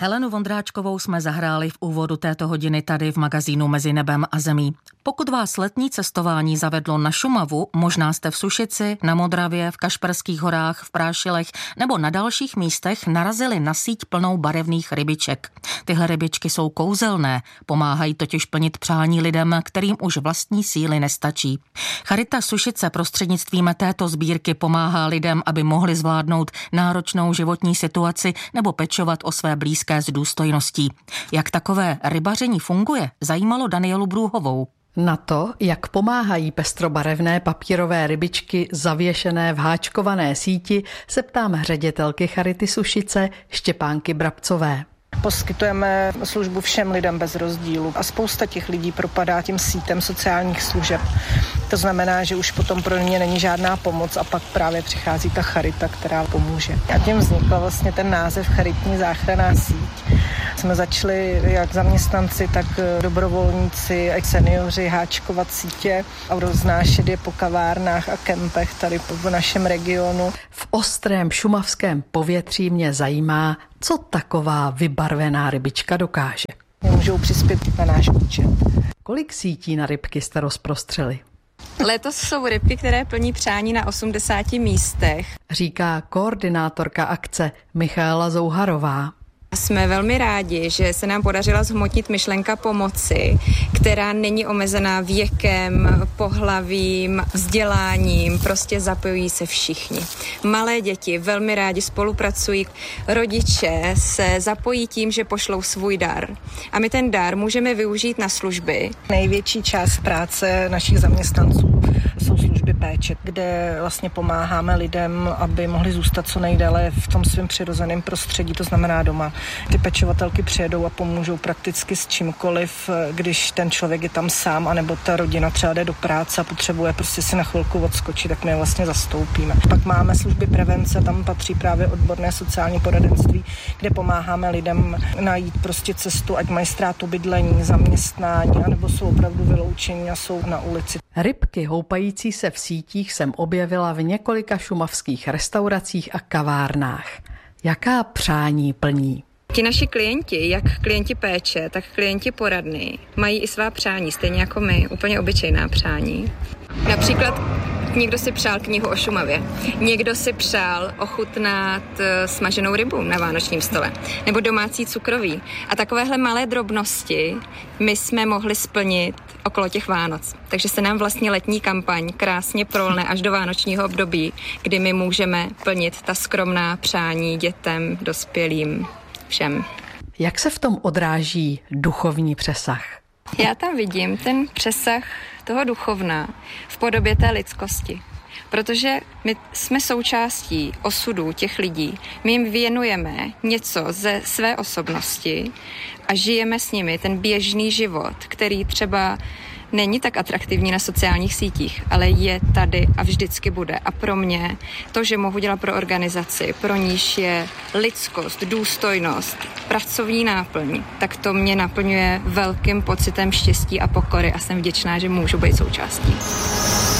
Helenu Vondráčkovou jsme zahráli v úvodu této hodiny tady v magazínu Mezi nebem a zemí. Pokud vás letní cestování zavedlo na Šumavu, možná jste v Sušici, na Modravě, v Kašperských horách, v Prášilech nebo na dalších místech narazili na síť plnou barevných rybiček. Tyhle rybičky jsou kouzelné, pomáhají totiž plnit přání lidem, kterým už vlastní síly nestačí. Charita Sušice prostřednictvím této sbírky pomáhá lidem, aby mohli zvládnout náročnou životní situaci nebo pečovat o své blízké s důstojností. Jak takové rybaření funguje, zajímalo Danielu Brůhovou. Na to, jak pomáhají pestrobarevné papírové rybičky zavěšené v háčkované síti, se ptám ředitelky Charity Sušice Štěpánky Brabcové. Poskytujeme službu všem lidem bez rozdílu a spousta těch lidí propadá tím sítem sociálních služeb. To znamená, že už potom pro ně není žádná pomoc a pak právě přichází ta charita, která pomůže. A tím vznikl vlastně ten název Charitní záchranná síť. Jsme začali jak zaměstnanci, tak dobrovolníci a seniori háčkovat sítě a roznášet je po kavárnách a kempech tady po našem regionu. V ostrém šumavském povětří mě zajímá, co taková vybarvená rybička dokáže. Můžou přispět na náš účet. Kolik sítí na rybky jste rozprostřeli? Letos jsou rybky, které plní přání na 80 místech. Říká koordinátorka akce Michaela Zouharová. Jsme velmi rádi, že se nám podařila zhmotnit myšlenka pomoci, která není omezená věkem, pohlavím, vzděláním, prostě zapojují se všichni. Malé děti velmi rádi spolupracují, rodiče se zapojí tím, že pošlou svůj dar. A my ten dar můžeme využít na služby. Největší část práce našich zaměstnanců jsou služby péče, kde vlastně pomáháme lidem, aby mohli zůstat co nejdéle v tom svém přirozeném prostředí, to znamená doma. Ty pečovatelky přijedou a pomůžou prakticky s čímkoliv, když ten člověk je tam sám, anebo ta rodina třeba jde do práce a potřebuje prostě si na chvilku odskočit, tak my je vlastně zastoupíme. Pak máme služby prevence, tam patří právě odborné sociální poradenství, kde pomáháme lidem najít prostě cestu, ať mají ztrátu bydlení, zaměstnání, anebo jsou opravdu vyloučení a jsou na ulici. Rybky houpající se v sítích jsem objevila v několika šumavských restauracích a kavárnách. Jaká přání plní? Ti naši klienti, jak klienti péče, tak klienti poradny, mají i svá přání, stejně jako my, úplně obyčejná přání. Například někdo si přál knihu o Šumavě, někdo si přál ochutnat smaženou rybu na vánočním stole, nebo domácí cukroví. A takovéhle malé drobnosti my jsme mohli splnit okolo těch Vánoc. Takže se nám vlastně letní kampaň krásně prolne až do vánočního období, kdy my můžeme plnit ta skromná přání dětem, dospělým, všem. Jak se v tom odráží duchovní přesah? Já tam vidím ten přesah toho duchovna v podobě té lidskosti. Protože my jsme součástí osudů těch lidí. My jim věnujeme něco ze své osobnosti a žijeme s nimi ten běžný život, který třeba není tak atraktivní na sociálních sítích, ale je tady a vždycky bude. A pro mě to, že mohu dělat pro organizaci, pro níž je lidskost, důstojnost, pracovní náplň, tak to mě naplňuje velkým pocitem štěstí a pokory a jsem vděčná, že můžu být součástí.